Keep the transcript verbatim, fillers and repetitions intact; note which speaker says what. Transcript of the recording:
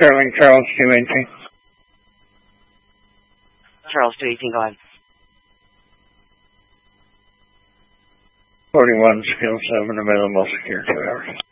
Speaker 1: Sterling Charles two eighteen.
Speaker 2: Charles two eighteen, go ahead.
Speaker 1: forty-one, skill seven, available, secure two hours.